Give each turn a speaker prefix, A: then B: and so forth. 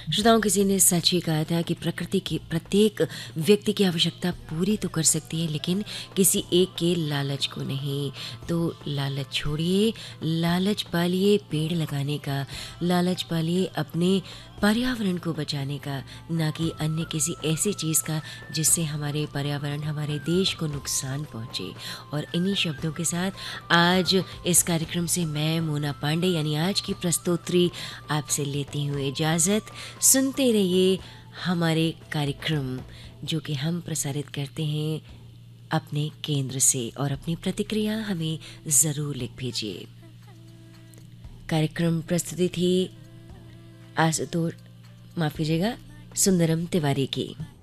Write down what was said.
A: श्रोताओं, किसी ने सच ही कहा था कि प्रकृति की प्रत्येक व्यक्ति की आवश्यकता पूरी तो कर सकती है, लेकिन किसी एक के लालच को नहीं। तो लालच छोड़िए, लालच पालिए पेड़ लगाने का, लालच पालिए अपने पर्यावरण को बचाने का, ना कि अन्य किसी ऐसी चीज़ का जिससे हमारे पर्यावरण, हमारे देश को नुकसान पहुँचे। और इन्हीं शब्दों के साथ आज इस कार्यक्रम से मैं मोना पांडे यानी आज की प्रस्तोत्री आपसे लेती हूँ इजाज़त। सुनते रहिए हमारे कार्यक्रम जो कि हम प्रसारित करते हैं अपने केंद्र से, और अपनी प्रतिक्रिया हमें ज़रूर लिख भेजिए। कार्यक्रम प्रस्तुति थी आशुतोष, माफ़ कीजिएगा, सुंदरम तिवारी की।